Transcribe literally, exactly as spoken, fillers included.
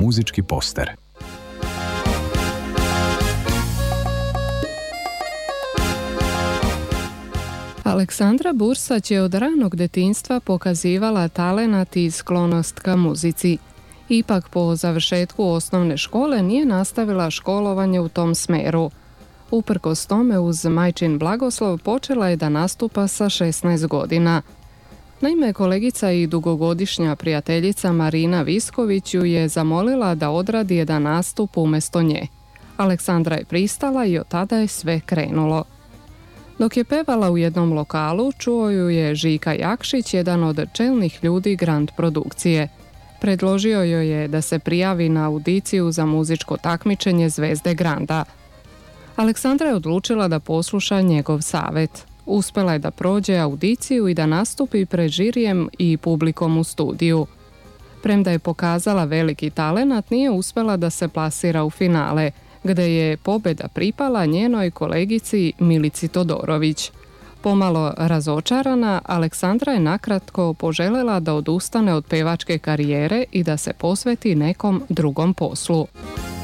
muzički poster. Aleksandra Bursać je od ranog detinjstva pokazivala talenat i sklonost ka muzici. Ipak po završetku osnovne škole nije nastavila školovanje u tom smeru. Uprkos tome, uz majčin blagoslov počela je da nastupa sa šesnaest godina. Naime, kolegica i dugogodišnja prijateljica Marina Visković ju je zamolila da odradi jedan nastup umjesto nje. Aleksandra je pristala i od tada je sve krenulo. Dok je pevala u jednom lokalu, čuo ju je Žika Jakšić, jedan od čelnih ljudi Grand produkcije. Predložio joj je da se prijavi na audiciju za muzičko takmičenje Zvezde Granda. Aleksandra je odlučila da posluša njegov savjet. Uspjela je da prođe audiciju i da nastupi pred žirijem i publikom u studiju. Premda je pokazala veliki talenat, nije uspjela da se plasira u finale, gde je pobjeda pripala njenoj kolegici Milici Todorović. Pomalo razočarana, Aleksandra je nakratko poželjela da odustane od pevačke karijere i da se posveti nekom drugom poslu.